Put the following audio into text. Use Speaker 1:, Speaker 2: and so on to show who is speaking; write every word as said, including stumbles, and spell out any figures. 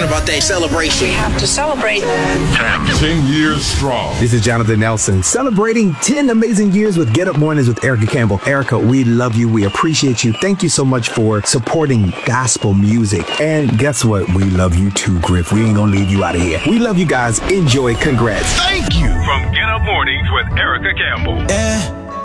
Speaker 1: about that celebration.
Speaker 2: We have to celebrate.
Speaker 3: ten years strong.
Speaker 4: This is Jonathan Nelson, celebrating ten amazing years with Get Up Mornings with Erica Campbell. Erica, we love you. We appreciate you. Thank you so much for supporting gospel music. And guess what? We love you too, Griff. We ain't gonna leave you out of here. We love you guys. Enjoy. Congrats.
Speaker 3: Thank you. From Get Up Mornings with Erica Campbell.
Speaker 5: Yeah.